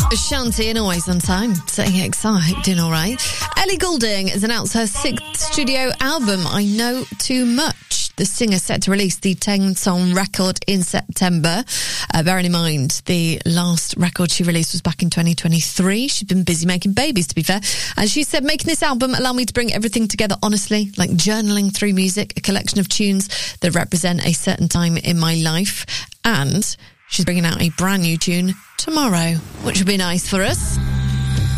Ashanti and Always on Time, saying exciting, all right. Ellie Goulding has announced her 6th studio album, I Know Too Much. The singer set to release the 10-song record in September. Bearing in mind, the last record she released was back in 2023. She's been busy making babies, to be fair. And she said, making this album allowed me to bring everything together honestly, like journaling through music, a collection of tunes that represent a certain time in my life. And she's bringing out a brand new tune tomorrow, which will be nice for us.